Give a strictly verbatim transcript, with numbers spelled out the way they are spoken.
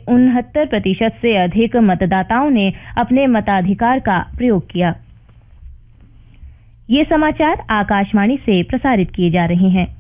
उनहत्तर प्रतिशत से अधिक मतदाताओं ने अपने मताधिकार का प्रयोग किया। ये समाचार आकाशवाणी से प्रसारित किए जा रहे हैं।